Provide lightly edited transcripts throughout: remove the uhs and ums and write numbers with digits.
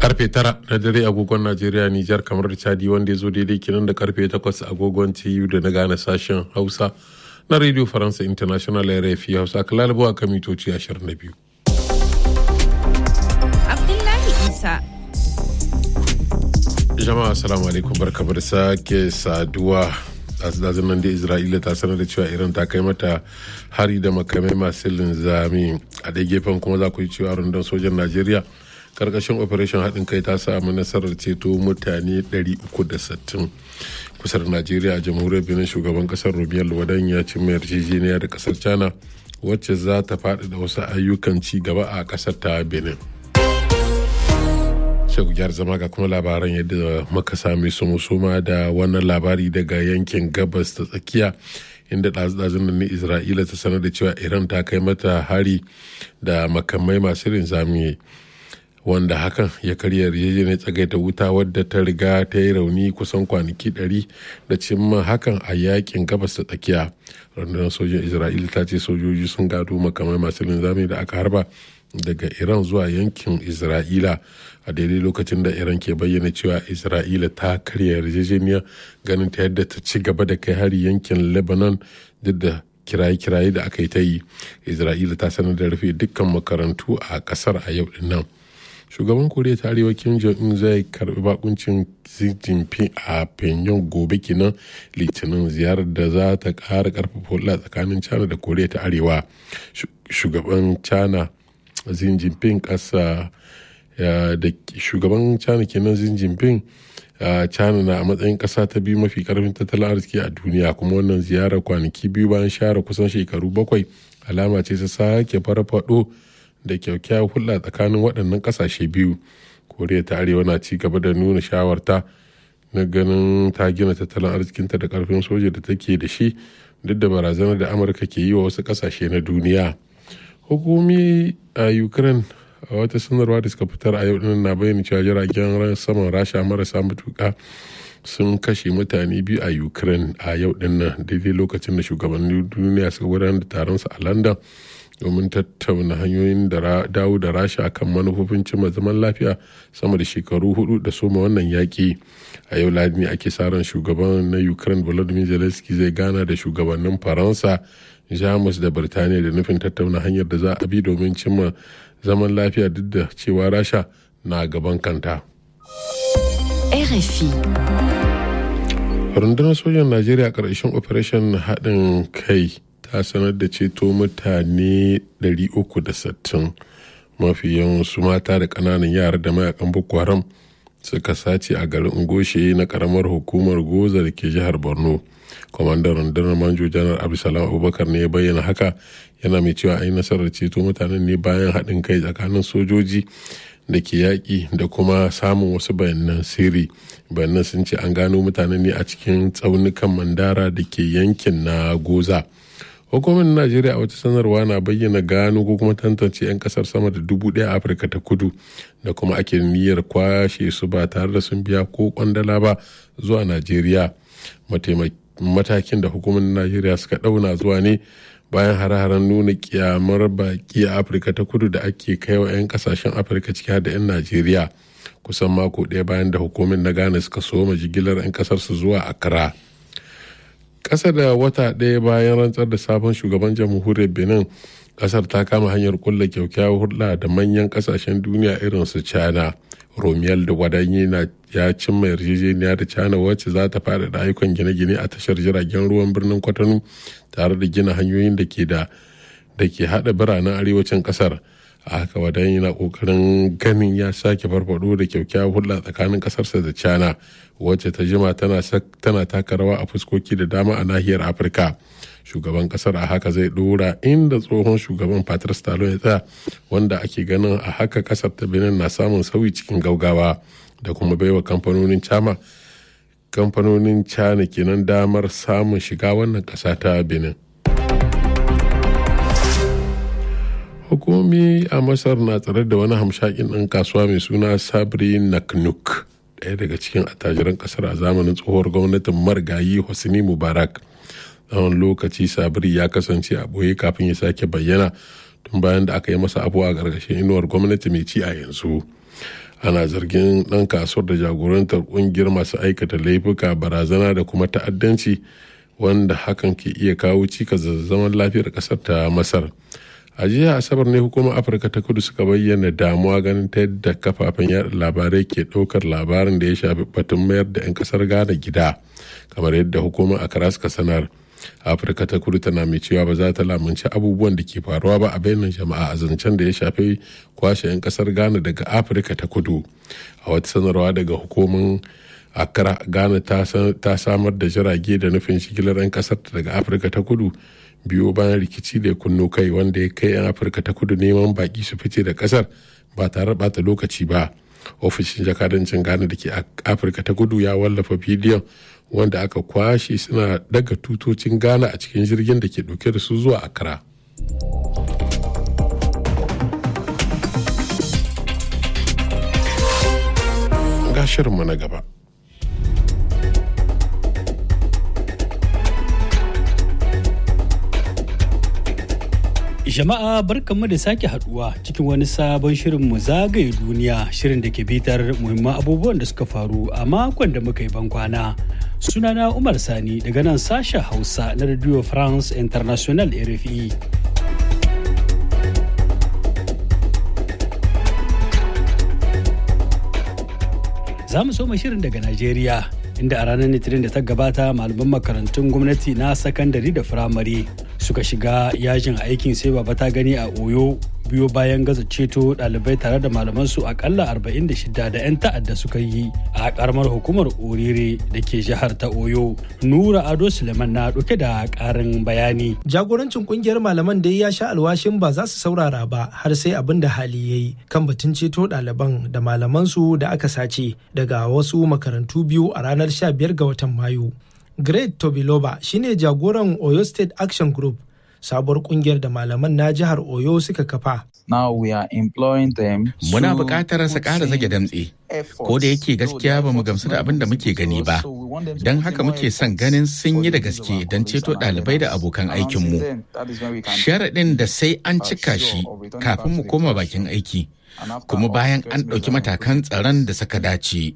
karfe 9 na dare agogon Najeriya, Nijar, kamar da Chadi, wanda ya zo daidai kenan da karfe 8 agogon TU da na gane sashen Hausa na Radio Faransa International RFI Hausa, kalalabu a kamitoci 22. Abdullahi Isa. Jama'a assalamu alaikum, barkamu da sake saduwa. Azazin nan da Isra'ila ta sanar da cewa Iran ta kai mata hari da makamai masu linzami. A ɗaya gefen kuma za ku yi cewa rundunar sojan Najeriya karkashin operation haɗin kai ta samu nasarar ceto mutane 360 kusur Najeriya. A jamhuriyar Benin, shugaban kasar Romel Luwadan ya ci mai yarjejeniya da kasar China wacce za ta faɗaɗa wasu ayyukan ci gaba a kasar ta Benin. Shagu gyar zama ga kuma labaran yadda muka sami su musuma da wannan labari daga yankin gabas ta tsakiya, inda ɗazu-ɗazun nan Isra'ila ta sanar da cewa Iran ta kai mata hari da makamai masu linzami, wanda hakan ya karya yarjejeniyar tsagaita wuta wadda ta riga ta yi rauni kusan kwanaki 100 da cimma hakan a yakin gabas ta tsakiya. Rundunar sojin Isra'ila ta ce sojoji sun gado makamai masu linzami da aka harba daga Iran zuwa yankin Isra'ila a daidai lokacin da Iran ke bayyana cewa Isra'ila ta karya yarjejeniya ganin ta yadda ta ci gaba da kai hari yankin Lebanon duk da kiraye-kiraye da aka yi ta yi. Isra'ila ta sanar da rufe dukkan makarantu a kasar a yau din nan. Shugaban Koriya ta Arewa Kim Jong-un zai karbi bakuncin Xi Jinping a Pyongyang gobe kenan Litinin, ziyarar da za ta ƙara ƙarfafa hulɗa tsakanin China da Koriya ta Arewa. Shugaban China Xi Jinping da shugaban China kenan Xi Jinping, China na a matsayin ƙasa ta biyu mafi ƙarfin tattalin arziki a duniya, kuma wannan ziyarar kwanaki biyu bayan share kusan shekaru 7 alama ce ta sake farfaɗo da kyakkyawar hulɗa tsakanin waɗannan ƙasashe biyu. Koriya ta Arewa na ci gaba da nuna shawarta na ganin ta gina tattalin arzikinta da ƙarfin soja da take da shi duk da barazanar da Amurka ke yi wa wasu ƙasashe na duniya. Hukumi a Ukraine a wata sanarwa da suka fitar a yau din na bayyana cewa jiragen saman Rasha marasa matuƙa sun kashe mutane 2 a Ukraine a yau din nan, daidai lokacin da shugabannin duniya suka gudanar da taron su a London domin tattauna hanyoyin da dawo da Rasha kan manufofin cimma zaman lafiya sama da shekaru 4 da soma wannan yaƙi. A yau Lahadi ake sa ran shugaban na Ukraine Volodymyr Zelensky zai gana da shugabannin Faransa, Jamus da Birtaniya da nufin tattauna hanyar da za a bi domin cimma zaman lafiya duk da cewa Rasha na gaban kanta. RFI. Rundunar sojan Najeriya ƙarshen operation haɗin kai ta sanar da ceto mutane 360, mafi yawan su mata da ƙananan yara da mayakan Boko Haram suka sace a garin Ngoshe na ƙaramar hukumar Goza da ke jihar Borno. Kwamandan rundunar Manjo Janar Abdulsalam Abubakar ne ya bayyana haka, yana mai cewa an yi nasarar ceto mutanen ne bayan haɗin kai tsakanin sojoji da ke yaƙi da kuma samun wasu bayanan sirri. Bayanan sun ce an gano mutanen ne a cikin tsaunukan Mandara da ke yankin na Goza. Hukumar Najeriya a wata sanarwa na bayyana gano ko kuma tantance 'yan kasar sama da 1,000 a Afirka ta Kudu da kuma ake niyyar kwashe su ba tare da sun biya ko kwandala ba zuwa Najeriya. Matakin da hukumar Najeriya suka ɗauna zuwa ne bayan hare-haren nuna kyamar baki a Afirka ta Kudu da ake kai wa 'yan kasashen Afirka ciki da 'yan Najeriya, kusan mako ɗaya bayan da hukumar na Ghana suka soma jigilar 'yan kasarsu zuwa Accra. Ƙasa da wata ɗaya bayan rantsar da sabon shugaban jamhuriyar Benin, ƙasar ta kama hanyar kulla kyakkyawar hulɗa da manyan ƙasashen duniya irin su China. Romel da Wadanyi ya cimma yarjejeniya da China wacce za ta faɗaɗa ayyukan gine-gine a tashar jiragen ruwan birnin Kwatano tare da gina hanyoyin da ke haɗa biranen arewacin ƙasar. A haka Wadanyi na ƙoƙarin ganin ya sake farfaɗo da kyakkyawar hulɗa tsakanin ƙasarsa da China wacce ta jima tana taka rawa a fuskoki da dama a nahiyar Afirka. Shugaban kasar a haka zai dora inda tsohon shugaban Patrice Talon ya tsaya, wanda ake ganin a haka kasar ta Benin na samun sauyi cikin gaugawa da kuma baiwa kamfanonin China kenan damar samun shiga wannan kasa ta Benin. Hukumomi a Masar na tsare da wani hamshakin ɗan kasuwa mai suna Sabri Naknouk, ɗaya daga cikin attajiran kasar a zamanin tsohuwar gwamnatin marigayi Hosni Mubarak. Tsawon lokaci Sabri ya kasance a ɓoye kafin ya sake bayyana tun bayan da aka yi masa abu a ƙarƙashin inuwar gwamnati mai ci a yanzu. ana zargin ɗan kasuwar da jagorantar ƙungiyar masu aikata laifuka, barazana da kuma ta'addanci, wanda hakan ke iya kawo cikas da zaman lafiyar ƙasar ta Masar. A jiya Asabar ne hukumar Afirka ta Kudu suka bayyana damuwa ganin ta yadda kafafen yaɗa labarai ke ɗaukar labarin da ya shafi batun mayar da 'yan ƙasar Ghana gida, kamar yadda hukumar Accra suka sanar. Afirka ta Kudu tana mai cewa ba za ta lamunci abubuwan da ke faruwa ba a bainar jama'a a zancen da ya shafi kwashe 'yan kasar Ghana daga Afirka ta Kudu. A wata sanarwa daga hukumar Accra, Ghana ta samar da jirage da nufin shigilar 'yan kasar daga Afirka ta Kudu biyo bayan rikici da ya kunno kai, wanda ya kai 'yan Afirka ta Kudu neman baki su fice da kasar ba tare da bata lokaci ba. Ofishin jakadancin Ghana da ke Afirka ta Kudu ya wallafa bidiyon wanda aka kwashe suna daga tutocin Ghana a cikin jirgin da ke dauke da su zuwa Accra. Ga shirinmu na gaba. Jama'a barkanmu da sake haduwa cikin wani sabon shirin mu zagaye duniya, shirin da ke bitar muhimman abubuwan da suka faru a makon da muka yi bankwana. Sunana Umar Sani daga nan sashen Hausa na Radio France International RFI. Za mu soma shirin daga Najeriya, inda a ranar Litinin da ta gabata malaman makarantun gwamnati na sakandare da firamare suka shiga yajin aikin sai baba ta gani a Oyo, biyo bayan gaza ceto ɗalibai tare da malamansu akalla 46 da 'yan ta'adda suka yi a karamar hukumar Orire da ke jihar ta Oyo. Nura Ado Suleiman na ɗauke da ƙarin bayani. Jagorancin ƙungiyar malaman dai ya sha alwashin ba za su saurara ba har sai abin da hali ya yi kan batun ceto ɗaliban da malamansu da aka sace daga wasu makarantu biyu a ranar 15 ga watan Mayu. Great Tobiloba shine jagoran Oyo State Action Group, sabuwar kungiyar da malaman na jihar Oyo suka kafa. Muna buƙatar su ƙara zage damtse, ko da yake gaskiya ba mu gamsu da abin da muke gani ba. Don haka muke son ganin sun yi da gaske don ceto ɗalibai da abokan aikinmu. Sharaɗin da sai an cika shi kafin mu koma bakin aiki, kuma bayan an ɗauki matakan tsaron da suka dace.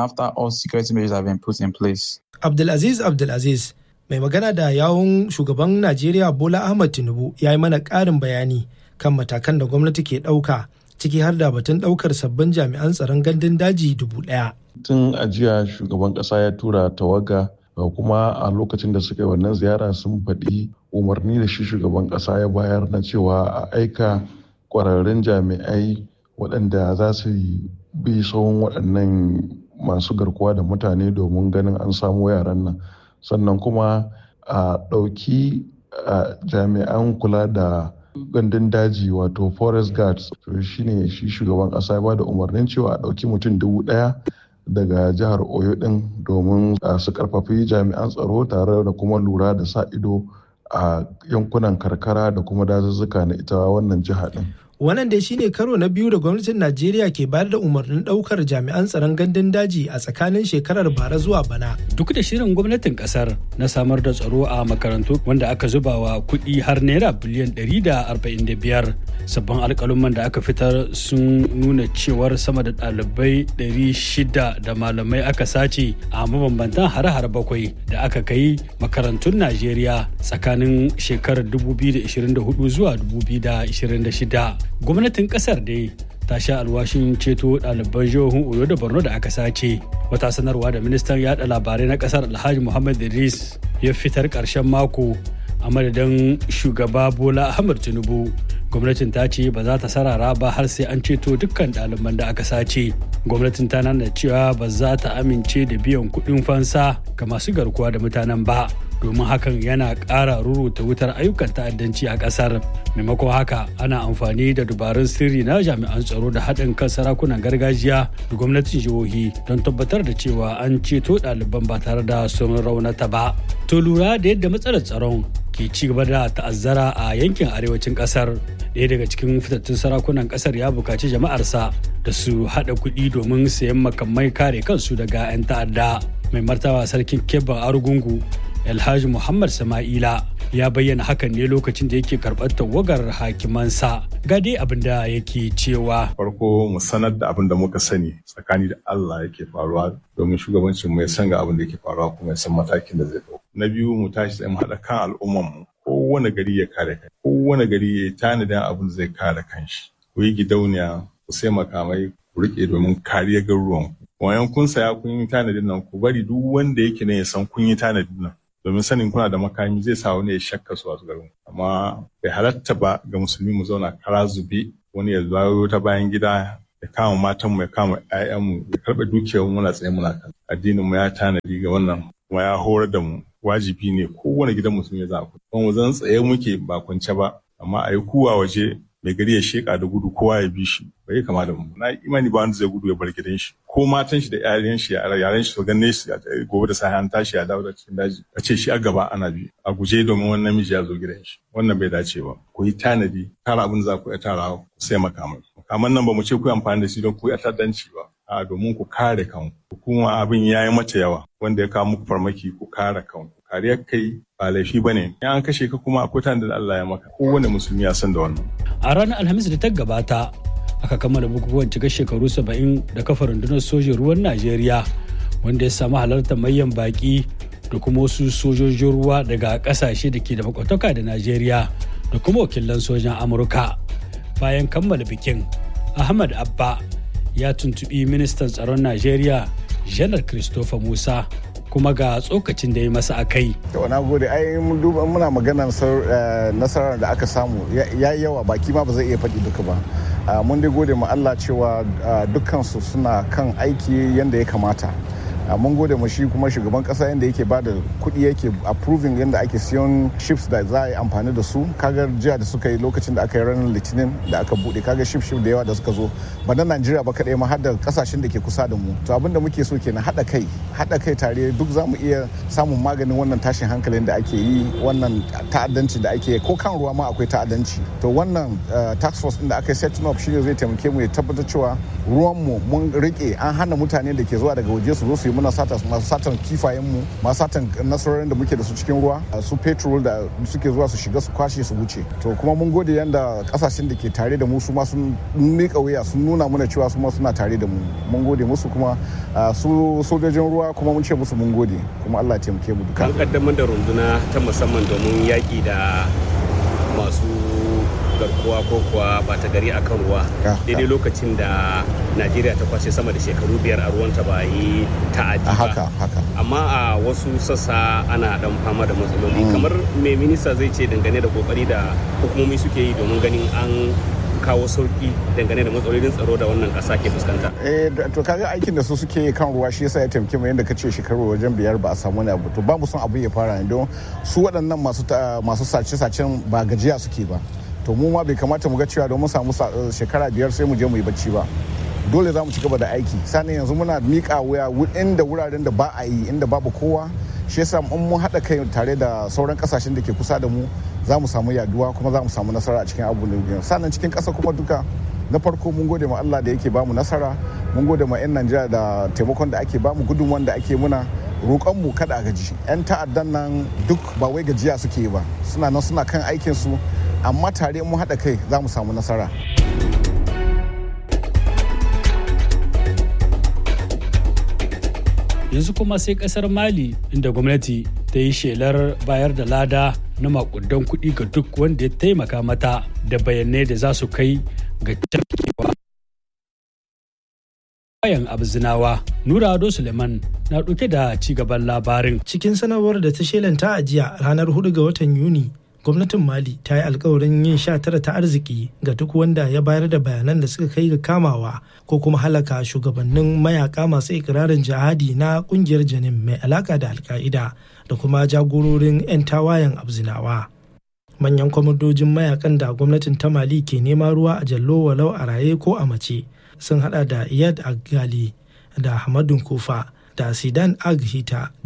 Abdulaziz mai magana da yawun shugaban Najeriya Bola Ahmed Tinubu ya yi mana ƙarin bayani kan matakan da gwamnati ke ɗauka, ciki har da batun ɗaukar sabbin jami'an tsaron gandun daji 1,000. Tun a jiya shugaban ƙasa ya tura tawaga, kuma a lokacin da suka yi wannan ziyara sun faɗi umarni da shi shugaban ƙasa ya bayar na cewa a aika ƙwararrun jami'ai waɗanda za su bi tsawon waɗannan masu garkuwa da mutane domin ganin an samu yaran nan. Sannan kuma a ɗauki jami'an kula da gandun daji wato forest guards. Shine shi shugaban ƙasa ya ba da umarnin cewa a ɗauki mutum 1,000 daga jihar Oyo ɗin domin su karfafi jami'an tsaro tare da kuma lura da sa ido a yankunan karkara da kuma dazuzzuka na ita wannan jiha ɗin. Wannan dai shine karo na biyu da gwamnatin Najeriya ke bayar da umarnin daukar jami'an tsaron gandun daji a tsakanin shekarar bara zuwa bana. Duk da shirin gwamnatin kasar na samar da tsaro a makarantu wanda aka zuba wa kuɗi har naira biliyan 145, sabbin alƙaluman da aka fitar sun nuna cewar sama da ɗalibai 600 da malamai aka sace a mabambantan hare-hare 7 da aka kai makarantun Najeriya tsakanin shekarar 2024 zuwa 2026. Gwamnatin kasar dai ta sha alwashin ceto ɗaliban jihohin Oyo da Borno da aka sace. Wata sanarwa da ministan yaɗa labarai na kasar Alhaji Muhammad Idris ya fitar ƙarshen mako a madadin shugaba Bola Ahmed Tinubu. Gwamnatin ta ce ba za ta sarara ba har sai an ceto dukkan ɗaliban da aka sace. Gwamnatin ta nuna cewa ba za ta amince da biyan kuɗin fansa ga masu garkuwa da mutanen ba, domin hakan yana ƙara ruruta wutar ayyukan ta'addanci a ƙasar. Maimakon haka ana amfani da dabarun sirri na jami'an tsaro da haɗin kan sarakunan gargajiya da gwamnatin jihohi don tabbatar da cewa an ceto ɗaliban ba tare da sun raunata ba. To lura da yadda matsalar tsaron ke ci gaba da ta'azzara a yankin arewacin ƙasar, ɗaya daga cikin fitattun sarakunan ƙasar ya buƙaci jama'arsa da su haɗa kuɗi domin sayan makamai kare kansu daga 'yan ta'adda. Mai martaba sarkin Kebban Arugungu Alhaji Muhammad Sama'ila ya bayyana hakan ne lokacin da yake karɓar tawagar hakimansa. Ga dai abin da yake cewa. Farko mu sanar da abin da muka sani tsakani da Allah yake faruwa domin shugabancin mu ya san ga abin da yake faruwa kuma ya san matakin da zai ɗauka. Na biyu mu tashi tsaye mu haɗa kan al'umman mu. Kowane gari ya kare kai. Kowane gari ya tanadin abin da zai kare kanshi. Ku yi gidauniya, ku sai makamai, ku riƙe domin kariyar garuruwan ku. Wayan kun saya kun yi tanadin nan ku bari duk wanda yake ne ya san kun yi tanadin nan. Domin sanin kuna da makami zai sa wani ya shakka su wasu garin. Amma bai halatta ba ga musulmi mu zauna kara zube wani ya zawo ta bayan gida ya kama matanmu ya kama 'ya'yanmu ya karɓe dukiyar muna tsaye muna kan. Addinin mu ya tanadi ga wannan kuma ya horar da mu. Wajibi ne kowane gidan musulmi ya za ku. Kuma zan tsaye muke ba kwance ba amma a yi kuwa waje mai gari ya sheka da gudu kowa ya bi shi bai kama da mu. Na imani ba wanda zai gudu ya bar gidan shi ko matan shi da yaran shi su ganne shi gobe da safe an tashi ya dawo da cikin daji a ce shi a gaba ana bi a guje domin wannan namiji ya zo gidan shi. Wannan bai dace ba. Ku yi tanadi tara abin za ku iya tara ku sai makamai. Makaman nan ba mu ce ku yi amfani da shi don ku yi ta'addanci ba. A domin ku kare kanku. Kuma abin ya yi mata yawa wanda ya kawo muku farmaki ku kare kanku. Kariyar kai ba laifi ba ne. In an kashe ka kuma akwai tanda da Allah ya maka. Kowane musulmi ya san da wannan. A ranar Alhamis da ta gabata aka kammala bukukuwan cika shekaru 70 da kafa rundunar sojin ruwan Najeriya wanda ya samu halartar manyan baki da kuma wasu sojojin ruwa daga kasashe da ke da makwataka da Najeriya da kuma wakilan sojan Amurka. Bayan kammala bikin, Ahmad Abba ya tuntubi ministan tsaron Najeriya Janar Christopher Musa kuma ga tsokacin da ya masa a kai. Na gode, ai muna maganar nasarar da aka samu ya yi yawa baki ma ba zai iya faɗi duka ba. Mun dai gode ma Allah cewa dukkansu suna kan aiki yadda ya kamata. Mun gode ma shi kuma shugaban kasa yadda yake ba da kuɗi yake approving yadda ake siyan ships da za a yi amfani da su. Kaga jiya da suka yi lokacin da aka yi ranar litinin da aka buɗe kaga ship da yawa da suka zo ba na Najeriya ba kaɗai ma har da kasashen da ke kusa da mu. To abinda muke so kenan haɗa kai tare duk za mu iya samun maganin wannan tashin hankalin da ake yi wannan ta'addanci da ake ko kan ruwa ma akwai ta'addanci. To wannan task force din da aka yi setting up shine zai taimake mu ya tabbatar cewa ruwan mu mun rike an hana mutane da ke zuwa daga waje su zo su yi muna masu satan kifayen mu masu satan nasarorin da muke da su cikin ruwa su petrol da suke zuwa su shiga su kwashe su wuce. To kuma mun gode yanda kasashen da ke tare da mu su ma sun miƙa wuya sun nuna mana cewa su ma suna tare da mu. Mun gode musu kuma su sojojin ruwa kuma mun ce musu mun gode kuma Allah ya taimake mu duka. An kaddamar da runduna ta musamman domin yaƙi da masu garkuwa ko kuwa bata gari akan ruwa daidai lokacin da Najeriya ta kwashe sama da shekaru 5 a ruwanta ba yi ta'adi ba. Haka. Amma a wasu sassa ana dan fama da matsaloli kamar me minista zai ce dangane da kokari da hukumomi suke yi domin ganin an kawo sauki dangane da matsalolin tsaro da wannan kasa ke fuskanta. To kaga aikin da su suke kan ruwa shi yasa ya taimake mu yadda kace shekaru wajen 5 ba a samu wani abu. To ba mu son abin ya fara ne don su waɗannan masu sace-sacen ba gajiya suke ba. To mu ma bai kamata mu ga cewa don mu samu shekara 5 sai mu je mu yi bacci ba. Dole za mu ci gaba da aiki. Sannan yanzu muna miƙa wuya inda wuraren da ba a yi inda babu kowa. Shi yasa mun haɗa kai tare da sauran kasashen da ke kusa da mu za mu samu yaduwa kuma za mu samu nasara a cikin abu da sannan cikin ƙasa kuma duka na farko mun gode ma Allah da yake bamu nasara mun gode ma 'yan Najeriya da taimakon da ake bamu gudunmuwan da ake muna roƙonmu kada a gaji 'yan ta'addan nan duk ba wai gajiya suke ba suna kan aikin su amma tare mun haɗa kai za mu samu nasara. Yanzu kuma sai kasar Mali inda gwamnati ta yi shelar bayar da lada na makudan kuɗi ga duk wanda ya taimaka mata da bayanai da za su kai ga cafkewa bayan abzinawa. Nura Ado Suleiman na ɗauke da cigaban labarin. Cikin sanarwar da ta shelanta a jiya ranar 4 ga watan Yuni, gwamnatin Mali ta yi alkawarin yin 19 ta arziki ga duk wanda ya bayar da bayanan da suka kai ga kamawa ko kuma halaka shugabannin mayaka masu ikirarin jihadi na kungiyar Janim mai alaka da Alka'ida da kuma jagororin 'yan tawayen abzinawa. Manyan kwamandojin mayakan da gwamnatin ta Mali ke nema ruwa a jallo walau a raye ko a mace sun hada da Iyad Agali da Hamadun Kufa da Sidan Aghita